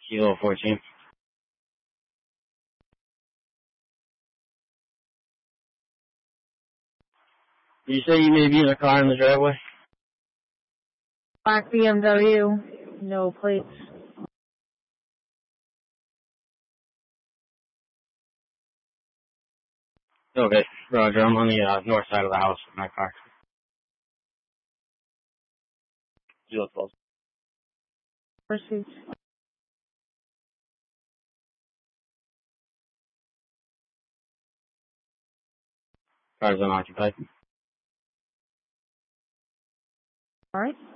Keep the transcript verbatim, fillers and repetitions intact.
Kilo fourteen. You say you may be in a car in the driveway? Black B M W, no plates. Okay, Roger. I'm on the uh, north side of the house with my car. Zero twelve. Pursuit. Car's unoccupied. All right.